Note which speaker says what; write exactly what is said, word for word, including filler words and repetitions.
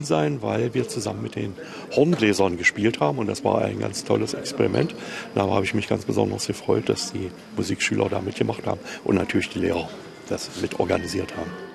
Speaker 1: sein, weil wir zusammen mit den Hornbläsern gespielt haben und das war ein ganz tolles Experiment. Da habe ich mich ganz besonders gefreut, dass die Musikschüler da mitgemacht haben und natürlich die Lehrer das mit organisiert haben.